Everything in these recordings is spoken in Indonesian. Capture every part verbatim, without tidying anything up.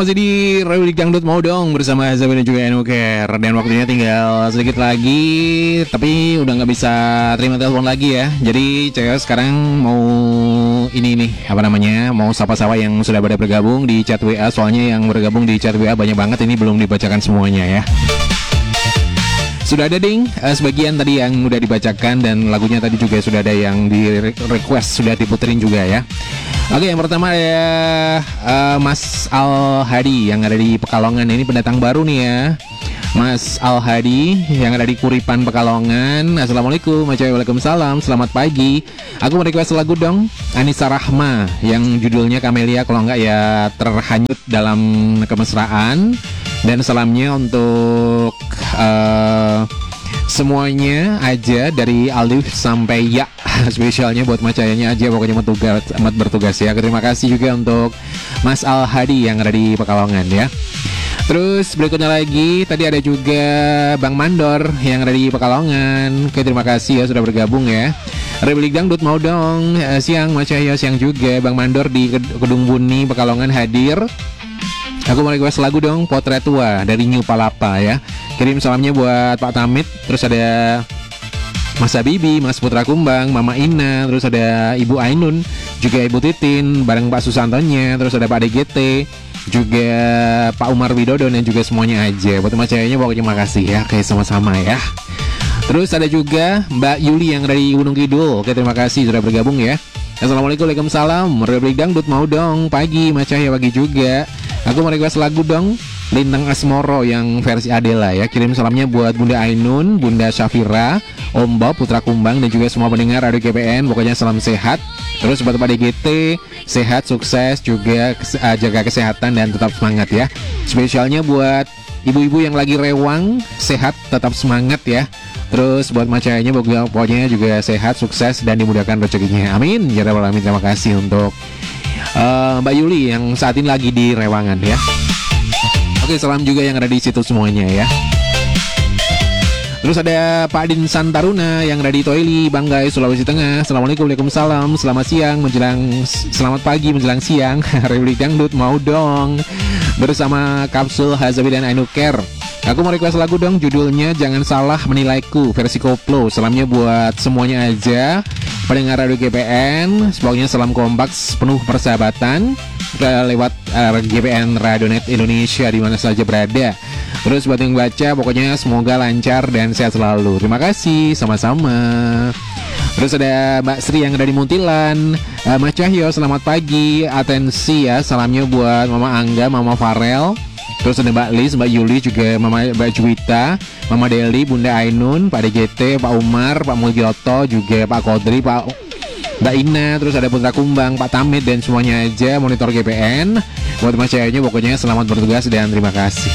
Masih di Republik Dangdut mau dong bersama Zabi dan juga Enuker. Dan waktunya tinggal sedikit lagi, tapi udah nggak bisa terima telepon lagi ya. Jadi saya sekarang mau ini nih apa namanya, mau sapa-sapa yang sudah pada bergabung di chat W A. Soalnya yang bergabung di chat W A banyak banget, ini belum dibacakan semuanya ya. Sudah ada ding, uh, sebagian tadi yang udah dibacakan, dan lagunya tadi juga sudah ada yang di request, sudah diputerin juga ya. Oke, yang pertama ada uh, Mas Al Hadi yang ada di Pekalongan. Ini pendatang baru nih ya, Mas Al Hadi yang ada di Kuripan Pekalongan. Assalamualaikum, waalaikumsalam, selamat pagi. Aku mau request lagu dong, Anissa Rahma yang judulnya Kamelia, kalau enggak ya Terhanyut Dalam Kemesraan. Dan salamnya untuk uh, semuanya aja dari Alif sampai Ya. Spesialnya buat macayanya aja, pokoknya bertugas, amat bertugas ya. Terima kasih juga untuk Mas Al Hadi yang ada di Pekalongan ya. Terus berikutnya lagi, tadi ada juga Bang Mandor yang ada di Pekalongan. Oke, terima kasih ya sudah bergabung ya. Republik Dangdut mau dong, uh, siang Macaya, siang juga Bang Mandor di Kedung Buni Pekalongan hadir. Aku mau request lagu dong, Potret Tua dari New Palapa ya. Kirim salamnya buat Pak Tamit. Terus ada Mas Habibi, Mas Putra Kumbang, Mama Ina. Terus ada Ibu Ainun, juga Ibu Titin, bareng Pak Susantonya. Terus ada Pak D G T, juga Pak Umar Widodo, dan juga semuanya aja. Buat macayanya pokoknya makasih ya, kayak sama-sama ya. Terus ada juga Mbak Yuli yang dari Gunung Kidul. Oke, terima kasih sudah bergabung ya. Assalamualaikum, waalaikumsalam. Republik Dangdut mau dong, pagi Macaya, pagi juga. Aku mau request lagu dong, Lintang Asmoro yang versi Adela ya. Kirim salamnya buat Bunda Ainun, Bunda Syafira, Om Bob, Putra Kumbang, dan juga semua pendengar Radio G P N. Pokoknya salam sehat. Terus buat Pak D G T, sehat, sukses, juga uh, jaga kesehatan dan tetap semangat ya. Spesialnya buat ibu-ibu yang lagi rewang, sehat, tetap semangat ya. Terus buat macayanya pokoknya juga sehat, sukses, dan dimudahkan rezekinya. Amin ya rabbal alamin. Terima kasih untuk Uh, Mbak Yuli yang saat ini lagi di Rewangan ya. Oke, salam juga yang ada di situ semuanya ya. Terus ada Pak Din Santaruna yang ada di Toili, Banggai, Sulawesi Tengah. Assalamualaikum, waalaikumsalam, selamat siang menjelang selamat pagi menjelang siang. Republik Dangdut mau dong bersama Kapsul Hazabi dan Ainuker. Aku mau request lagu dong, judulnya Jangan Salah Menilaiku versi koplo. Salamnya buat semuanya aja pendengar Radio G P N. Pokoknya salam kompak penuh persahabatan lewat uh, G P N Radionet Indonesia di mana saja berada. Terus buat yang baca, pokoknya semoga lancar dan sehat selalu. Terima kasih, sama-sama. Terus ada Mbak Sri yang ada di Muntilan. uh, Mas Cahyo, selamat pagi. Atensi ya, salamnya buat Mama Angga, Mama Farel. Terus ada Mbak Lis, Mbak Yuli, juga Mama Mbak Juwita, Mama Deli, Bunda Ainun, Pak D G T, Pak Umar, Pak Mulyoto, juga Pak Kodri, Pak Mbak Ina. Terus ada Putra Kumbang, Pak Tamit, dan semuanya aja monitor G P N. Buat macayanya pokoknya selamat bertugas dan terima kasih.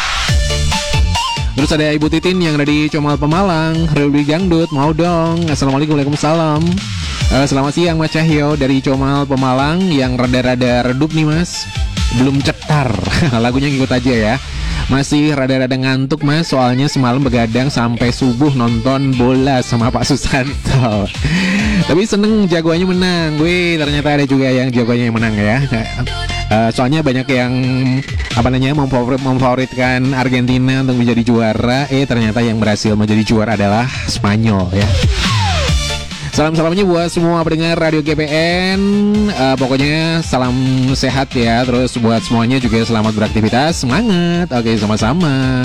Terus ada Ibu Titin yang ada di Comal Pemalang. Republik Dangdut mau dong. Assalamualaikum, waalaikumsalam. uh, Selamat siang Mas Cahyo dari Comal Pemalang yang rada-rada redup nih Mas, belum cetar. Lagunya ngikut aja ya. Masih rada-rada ngantuk Mas, soalnya semalam begadang sampai subuh nonton bola sama Pak Susanto. Tapi seneng jagoannya menang. Wih, ternyata ada juga yang jagoannya yang menang ya. Uh, soalnya banyak yang apa namanya memfavorit, memfavoritkan Argentina untuk menjadi juara. Eh ternyata yang berhasil menjadi juara adalah Spanyol ya. Salam-salamnya buat semua pendengar Radio G P N. uh, Pokoknya salam sehat ya. Terus buat semuanya juga selamat beraktivitas, semangat. Oke, sama-sama.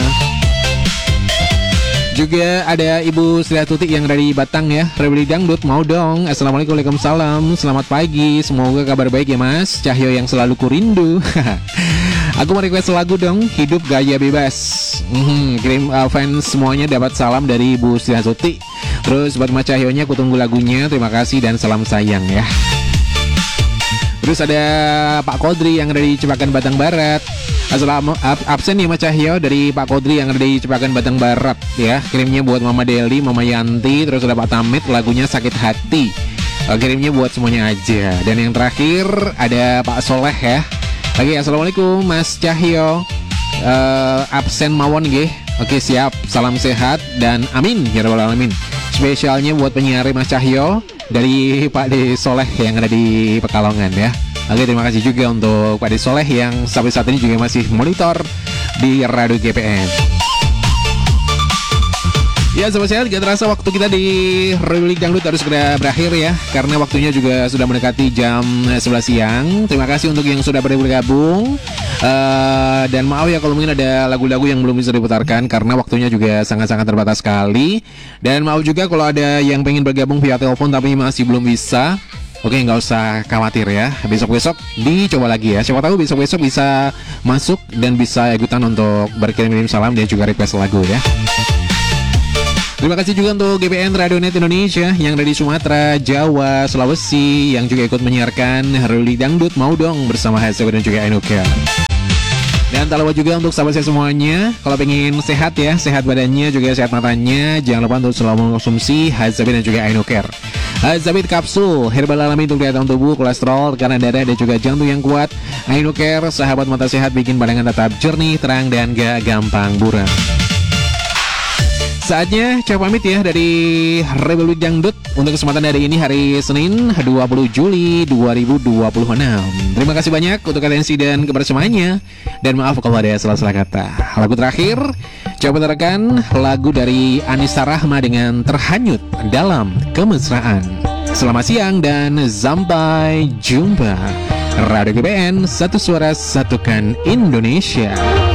Juga ada Ibu Sri Tuti yang dari Batang ya. Republik Dangdut mau dong. Assalamualaikum, waalaikumsalam, selamat pagi. Semoga kabar baik ya Mas Cahyo yang selalu kurindu. Aku mau request lagu dong, Hidup Gaya Bebas. hmm, Kirim uh, fans semuanya dapat salam dari Ibu Sri Tuti. Terus buat Mas Cahyonya aku tunggu lagunya. Terima kasih dan salam sayang ya. Terus ada Pak Kodri yang ada di Cepakan Batang Barat. Assalamualaikum, absen ya Mas Cahyo dari Pak Kodri yang ada di Cepakan Batang Barat ya. Kirimnya buat Mama Deli, Mama Yanti. Terus ada Pak Tamit, lagunya Sakit Hati. Kirimnya buat semuanya aja. Dan yang terakhir ada Pak Soleh ya. Oke, assalamualaikum Mas Cahyo. uh, Absen mawon nggih. Oke, siap. Salam sehat dan amin ya rabbal alamin. Spesialnya buat penyiar Mas Cahyo dari Pak De Soleh yang ada di Pekalongan ya. Oke, terima kasih juga untuk Pak Ade Soleh yang sampai saat ini juga masih monitor di Radio G P N. Ya, sobat sehat, gak terasa waktu kita di Republik Dangdut harus segera berakhir ya, karena waktunya juga sudah mendekati jam sebelas siang. Terima kasih untuk yang sudah bergabung. uh, Dan maaf ya kalau mungkin ada lagu-lagu yang belum bisa diputarkan, karena waktunya juga sangat-sangat terbatas sekali. Dan maaf juga kalau ada yang pengen bergabung via telepon tapi masih belum bisa. Oke, nggak usah khawatir ya, besok-besok dicoba lagi ya. Siapa tahu besok-besok bisa masuk dan bisa ikutan untuk berkirim-kirim salam dan juga request lagu ya. Terima kasih juga untuk G P N Radio Net Indonesia yang dari Sumatera, Jawa, Sulawesi yang juga ikut menyiarkan Republik Dangdut Mau Dong bersama Hazawi dan juga Ainuker. Dan tak lupa juga untuk sahabat saya semuanya, kalau pengen sehat ya, sehat badannya juga sehat matanya, jangan lupa untuk selalu mengkonsumsi Hazawi dan juga Ainuker. Hazawi kapsul, herbal alami untuk kesehatan tubuh, kolesterol, tekanan darah dan juga jantung yang kuat. Ainuker, sahabat mata sehat bikin pandangan tetap jernih, terang dan gak gampang buram. Saatnya saya pamit ya dari Republik Dangdut untuk kesempatan hari ini, hari Senin dua puluh Juli dua ribu dua puluh enam. Terima kasih banyak untuk atensi dan kebersamaannya. Dan maaf kalau ada salah-salah kata. Lagu terakhir, coba putarkan lagu dari Anissa Rahma dengan Terhanyut Dalam Kemesraan. Selamat siang dan sampai jumpa. Radio G P N, satu suara satukan Indonesia.